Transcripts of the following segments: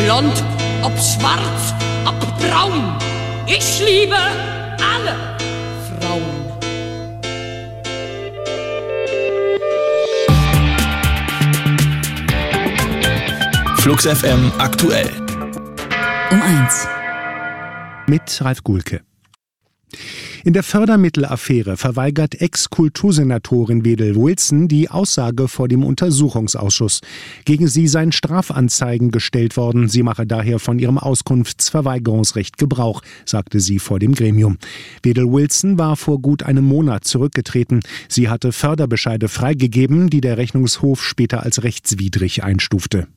blond, ob schwarz, ob braun. Ich liebe alle Frauen. Flux FM aktuell. Um 1. Mit Ralf Guhlke. In der Fördermittelaffäre verweigert Ex-Kultursenatorin Wedel Wilson die Aussage vor dem Untersuchungsausschuss. Gegen sie seien Strafanzeigen gestellt worden. Sie mache daher von ihrem Auskunftsverweigerungsrecht Gebrauch, sagte sie vor dem Gremium. Wedel Wilson war vor gut einem Monat zurückgetreten. Sie hatte Förderbescheide freigegeben, die der Rechnungshof später als rechtswidrig einstufte.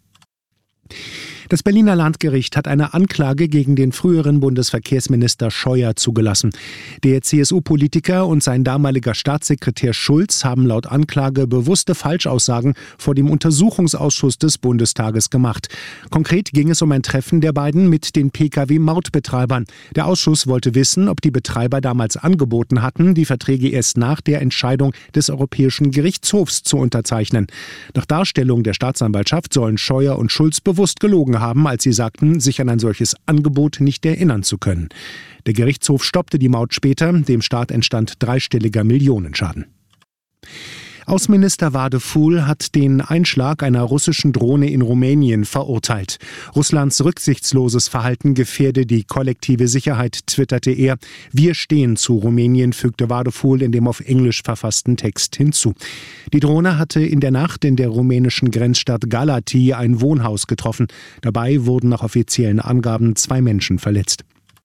Das Berliner Landgericht hat eine Anklage gegen den früheren Bundesverkehrsminister Scheuer zugelassen. Der CSU-Politiker und sein damaliger Staatssekretär Schulz haben laut Anklage bewusste Falschaussagen vor dem Untersuchungsausschuss des Bundestages gemacht. Konkret ging es um ein Treffen der beiden mit den Pkw-Mautbetreibern. Der Ausschuss wollte wissen, ob die Betreiber damals angeboten hatten, die Verträge erst nach der Entscheidung des Europäischen Gerichtshofs zu unterzeichnen. Nach Darstellung der Staatsanwaltschaft sollen Scheuer und Schulz bewusst gelogen haben, als sie sagten, sich an ein solches Angebot nicht erinnern zu können. Der Gerichtshof stoppte die Maut später. Dem Staat entstand dreistelliger Millionenschaden. Außenminister Wadefuhl hat den Einschlag einer russischen Drohne in Rumänien verurteilt. Russlands rücksichtsloses Verhalten gefährde die kollektive Sicherheit, twitterte er. Wir stehen zu Rumänien, fügte Wadefuhl in dem auf Englisch verfassten Text hinzu. Die Drohne hatte in der Nacht in der rumänischen Grenzstadt Galati ein Wohnhaus getroffen. Dabei wurden nach offiziellen Angaben 2 Menschen verletzt.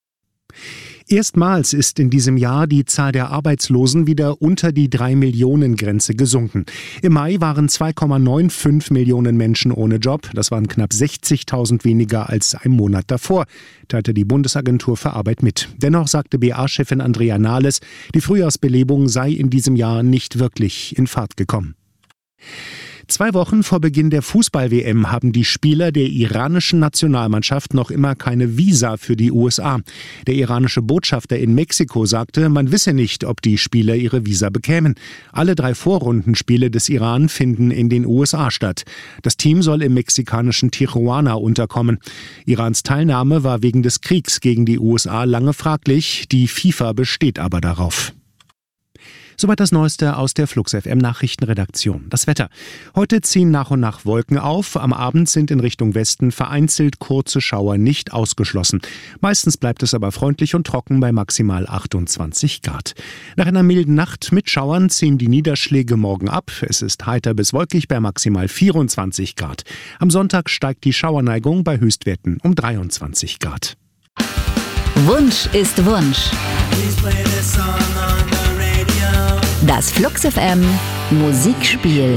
Erstmals ist in diesem Jahr die Zahl der Arbeitslosen wieder unter die 3-Millionen-Grenze gesunken. Im Mai waren 2,95 Millionen Menschen ohne Job. Das waren knapp 60.000 weniger als ein Monat davor, teilte die Bundesagentur für Arbeit mit. Dennoch sagte BA-Chefin Andrea Nahles, die Frühjahrsbelebung sei in diesem Jahr nicht wirklich in Fahrt gekommen. 2 Wochen vor Beginn der Fußball-WM haben die Spieler der iranischen Nationalmannschaft noch immer keine Visa für die USA. Der iranische Botschafter in Mexiko sagte, man wisse nicht, ob die Spieler ihre Visa bekämen. Alle 3 Vorrundenspiele des Iran finden in den USA statt. Das Team soll im mexikanischen Tijuana unterkommen. Irans Teilnahme war wegen des Kriegs gegen die USA lange fraglich. Die FIFA besteht aber darauf. Soweit das Neueste aus der Flux FM Nachrichtenredaktion. Das Wetter. Heute ziehen nach und nach Wolken auf. Am Abend sind in Richtung Westen vereinzelt kurze Schauer nicht ausgeschlossen. Meistens bleibt es aber freundlich und trocken bei maximal 28 Grad. Nach einer milden Nacht mit Schauern ziehen die Niederschläge morgen ab. Es ist heiter bis wolkig bei maximal 24 Grad. Am Sonntag steigt die Schauerneigung bei Höchstwerten um 23 Grad. Wunsch ist Wunsch. Das Flux FM Musikspiel.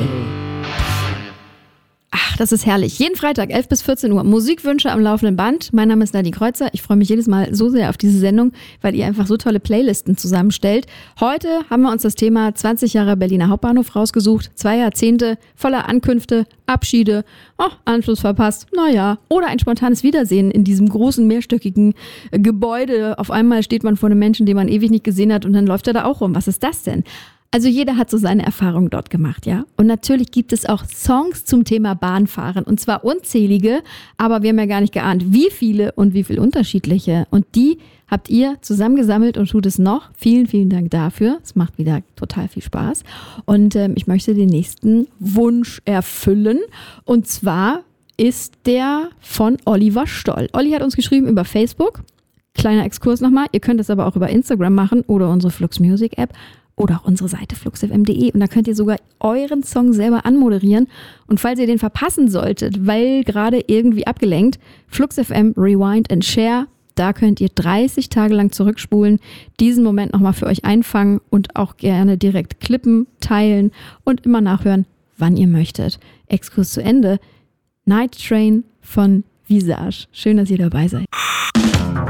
Ach, das ist herrlich. Jeden Freitag 11 bis 14 Uhr Musikwünsche am laufenden Band. Mein Name ist Nadine Kreuzer. Ich freue mich jedes Mal so sehr auf diese Sendung, weil ihr einfach so tolle Playlisten zusammenstellt. Heute haben wir uns das Thema 20 Jahre Berliner Hauptbahnhof rausgesucht. 2 Jahrzehnte voller Ankünfte, Abschiede, Anschluss verpasst, naja, oder ein spontanes Wiedersehen in diesem großen mehrstöckigen Gebäude. Auf einmal steht man vor einem Menschen, den man ewig nicht gesehen hat und dann läuft er da auch rum. Was ist das denn? Also jeder hat so seine Erfahrungen dort gemacht, ja. Und natürlich gibt es auch Songs zum Thema Bahnfahren und zwar unzählige, aber wir haben ja gar nicht geahnt, wie viele und wie viel unterschiedliche. Und die habt ihr zusammengesammelt und tut es noch. Vielen, vielen Dank dafür. Es macht wieder total viel Spaß. Und ich möchte den nächsten Wunsch erfüllen. Und zwar ist der von Oliver Stoll. Olli hat uns geschrieben über Facebook. Kleiner Exkurs nochmal. Ihr könnt es aber auch über Instagram machen oder unsere Flux Music App. Oder auch unsere Seite fluxfm.de und da könnt ihr sogar euren Song selber anmoderieren. Und falls ihr den verpassen solltet, weil gerade irgendwie abgelenkt, FluxFM Rewind and Share, da könnt ihr 30 Tage lang zurückspulen, diesen Moment nochmal für euch einfangen und auch gerne direkt klippen, teilen und immer nachhören, wann ihr möchtet. Exkurs zu Ende. Night Train von Visage. Schön, dass ihr dabei seid.